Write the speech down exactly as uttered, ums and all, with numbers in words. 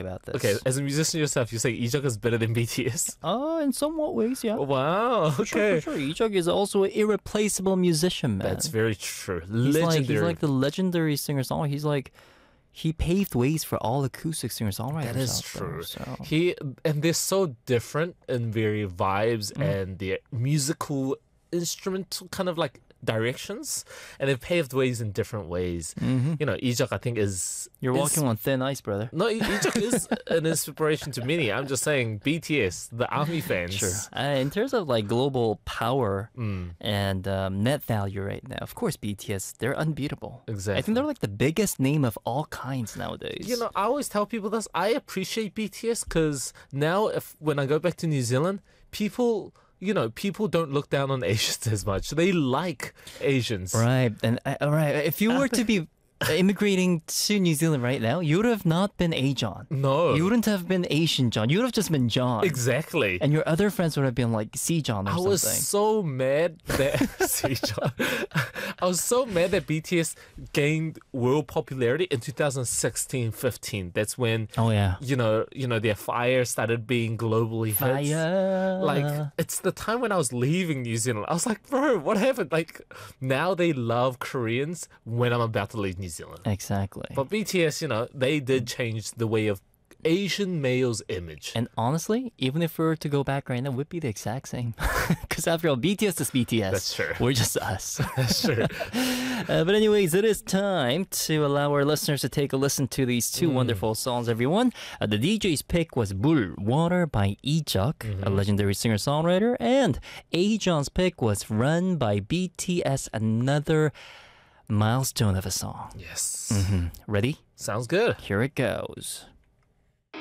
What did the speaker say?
about this. Okay, as a musician yourself, you say Ijeok is better than B T S? Uh, in somewhat ways, yeah. Wow, For sure, okay. for sure. Ijeok is also an irreplaceable musician, man. That's very true. He's Legendary. like, he's like the legendary singer-songwriter. He's like, he paved ways for all acoustic singer-songwriters. That is out true. There, so. He and they're so different in very vibes Mm. and their musical instrumental kind of like directions, and they've paved ways in different ways. Mhm. You know, Ijeok I think is You're is- walking on thin ice, brother. No, I- Ijeok is an inspiration to many. I'm just saying B T S, the ARMY fans. Sure. Uh, in terms of like global power Mm, and um, net value right now, of course, B T S, they're unbeatable. I exactly. think they're like the biggest name of all kinds nowadays. You know, I always tell people this. I appreciate B T S because now, if when I go back to New Zealand, people, you know, people don't look down on Asians as much. They like Asians. Right. And uh, all right, if you were to be immigrating to New Zealand right now, you would have not been A John. No. You wouldn't have been Asian John. You would have just been John. Exactly. And your other friends would have been like C John or I something. was so mad that See, John. I was so mad that B T S gained world popularity in two thousand sixteen fifteen. That's when oh yeah. you know, you know, their fire started being globally hits. Fire. Like, it's the time when I was leaving New Zealand. I was like, bro, what happened? Like, now they love Koreans when I'm about to leave New Zealand. Exactly. But B T S, you know, they did change the way of Asian male's image. And honestly, even if we were to go back right now, it would be the exact same. Because after all, B T S is B T S. That's true. We're just us. That's true. Uh, but anyways, it is time to allow our listeners to take a listen to these two Mm. wonderful songs, everyone. Uh, the D J's pick was Bul, Water by Ijeok, Mm-hmm. a legendary singer-songwriter. And A. John's pick was Run by B T S, another milestone of a song. Yes. Mhm. Ready? Sounds good. Here it goes.